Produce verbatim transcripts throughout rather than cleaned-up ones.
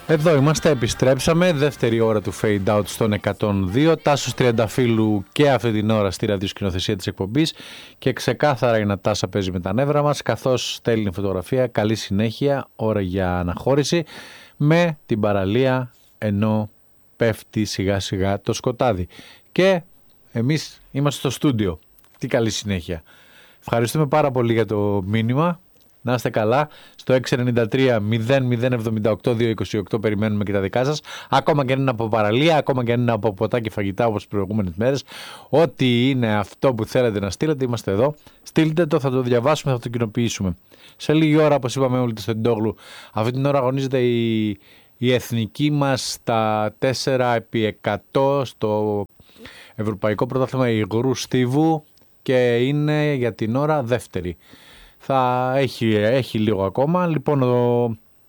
Εδώ είμαστε, επιστρέψαμε, δεύτερη ώρα του Fade Out στον εκατόν δύο. Τάσος Τριανταφύλου και αυτή την ώρα στη ραδιοσκηνοθεσία της εκπομπής και ξεκάθαρα η Νατάσα παίζει με τα νεύρα μας καθώς στέλνει φωτογραφία. Καλή συνέχεια, ώρα για αναχώρηση με την παραλία ενώ πέφτει σιγά σιγά το σκοτάδι. Και εμείς είμαστε στο στούντιο. Τι καλή συνέχεια. Ευχαριστούμε πάρα πολύ για το μήνυμα. Να είστε καλά. Στο έξι εννιά τρία μηδέν μηδέν εβδομήντα οκτώ διακόσια είκοσι οκτώ περιμένουμε και τα δικά σας. Ακόμα και αν είναι από παραλία, ακόμα και αν είναι από ποτά και φαγητά όπως τις προηγούμενες μέρες. Ό,τι είναι αυτό που θέλετε να στείλετε, είμαστε εδώ. Στείλτε το, θα το διαβάσουμε, θα το κοινοποιήσουμε. Σε λίγη ώρα, όπως είπαμε όλοι στο Τεντόγλου, αυτή την ώρα αγωνίζεται η, η εθνική μας στα τέσσερα επί εκατό στο Ευρωπαϊκό Πρωτάθλημα Υγρού Στίβου και είναι για την ώρα δεύτερη. Θα έχει, έχει λίγο ακόμα. Λοιπόν, ο,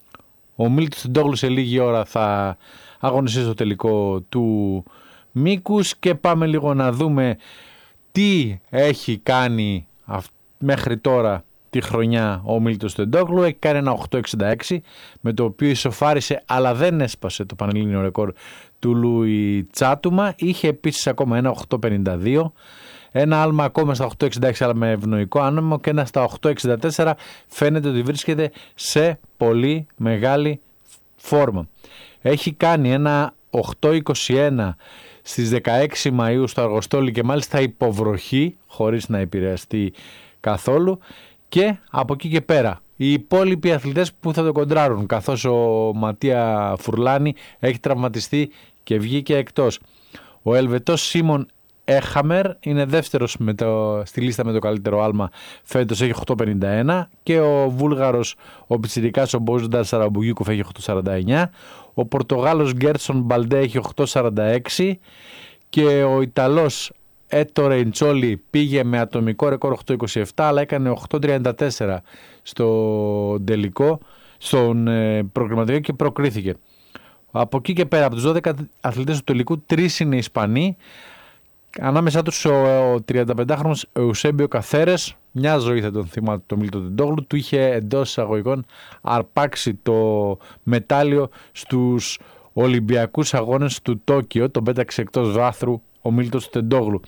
ο Μίλτος Τεντόγλου σε λίγη ώρα θα αγωνιστεί στο τελικό του μήκους και πάμε λίγο να δούμε τι έχει κάνει αυ, μέχρι τώρα τη χρονιά ο Μίλτος Τεντόγλου. Έχει κάνει ένα οκτώ εξήντα έξι με το οποίο ισοφάρισε αλλά δεν έσπασε το πανελλήνιο ρεκόρ του Λούι Τσάτουμα. Είχε επίσης ακόμα ένα οκτώ πενήντα δύο. Ένα άλμα ακόμα στα οκτώ εξήντα έξι αλλά με ευνοϊκό άνεμο και ένα στα οκτώ εξήντα τέσσερα φαίνεται ότι βρίσκεται σε πολύ μεγάλη φόρμα. Έχει κάνει ένα οκτώ είκοσι ένα στις δεκαέξι Μαΐου στο Αργοστόλι και μάλιστα υποβροχή χωρίς να επηρεαστεί καθόλου και από εκεί και πέρα οι υπόλοιποι αθλητές που θα το κοντράρουν καθώς ο Ματία Φουρλάνη έχει τραυματιστεί και βγήκε εκτός. Ο Ελβετός Σίμον Έχαμερ είναι δεύτερος με το, στη λίστα με το καλύτερο άλμα φέτος, έχει οκτώ πενήντα ένα και ο Βούλγαρος, ο πιτσιρικάς ο Μπόζνταρ Σαραμπουγίκοφ έχει οκτώ σαράντα εννιά, ο Πορτογάλος Γκέρσον Μπαλντέ έχει οκτώ σαράντα έξι και ο Ιταλός Έτο Ρεϊντσόλι πήγε με ατομικό ρεκόρ οκτώ είκοσι επτά αλλά έκανε οκτώ τριάντα τέσσερα στο τελικό, στον προκριματικό και προκρίθηκε. Από εκεί και πέρα από τους δώδεκα αθλητές του τελικού τρεις είναι Ισπανοί. Ανάμεσά τους ο, ο τριανταπεντάχρονος Εουσέμπιο Καθέρες, μια ζωή θα τον θυμάται το Μίλτο Τεντόγλου, του είχε εντός εισαγωγικών αρπάξει το μετάλλιο στους Ολυμπιακούς Αγώνες του Τόκιο, τον πέταξε εκτός βάθρου ο Μίλτος Τεντόγλου.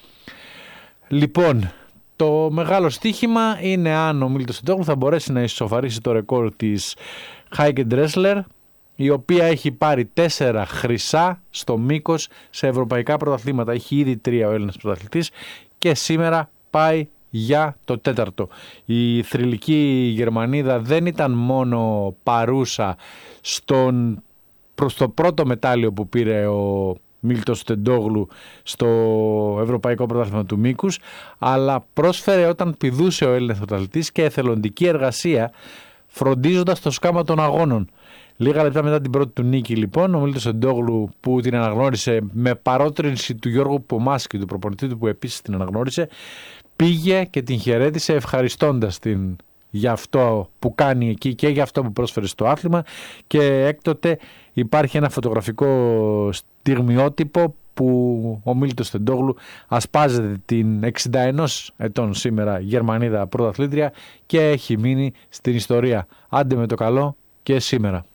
Λοιπόν, το μεγάλο στοίχημα είναι αν ο Μίλτος Τεντόγλου θα μπορέσει να ισοφαρίσει το ρεκόρ της Χάικε Ντρέσλερ, η οποία έχει πάρει τέσσερα χρυσά στο μήκος σε ευρωπαϊκά πρωταθλήματα. Έχει ήδη τρία ο Έλληνας πρωταθλητής και σήμερα πάει για το τέταρτο. Η θρυλική Γερμανίδα δεν ήταν μόνο παρούσα στον, προς το πρώτο μετάλλιο που πήρε ο Μίλτος Τεντόγλου στο ευρωπαϊκό πρωτάθλημα του μήκους, αλλά πρόσφερε όταν πηδούσε ο Έλληνας πρωταθλητής και εθελοντική εργασία φροντίζοντας το σκάμα των αγώνων. Λίγα λεπτά μετά την πρώτη του νίκη, λοιπόν, ο Μίλτος Τεντόγλου που την αναγνώρισε με παρότρινση του Γιώργου Πομάσκη, του προπονητή του που επίσης την αναγνώρισε, πήγε και την χαιρέτησε ευχαριστώντας την για αυτό που κάνει εκεί και για αυτό που πρόσφερε στο άθλημα και έκτοτε υπάρχει ένα φωτογραφικό στιγμιότυπο που ο Μίλτος Τεντόγλου ασπάζεται την εξήντα ένα ετών σήμερα Γερμανίδα πρωταθλήτρια και έχει μείνει στην ιστορία. Άντε με το καλό και σήμερα.